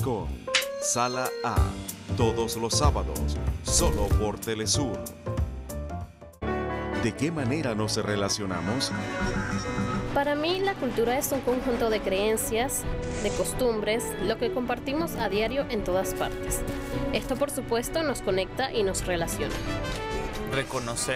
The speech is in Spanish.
con Sala A, todos los sábados, solo por Telesur. ¿De qué manera nos relacionamos? Para mí, la cultura es un conjunto de creencias, de costumbres, lo que compartimos a diario en todas partes. Esto, por supuesto, nos conecta y nos relaciona. Reconocer